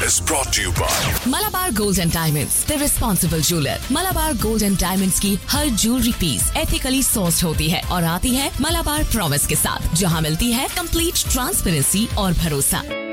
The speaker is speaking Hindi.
is brought to you by Malabar Gold and Diamonds, the responsible jeweler. Malabar Gold and Diamonds की हर ज्वेलरी पीस एथिकली सोर्स्ड होती है और आती है Malabar प्रॉमिस के साथ, जहां मिलती है कंप्लीट ट्रांसपेरेंसी और भरोसा।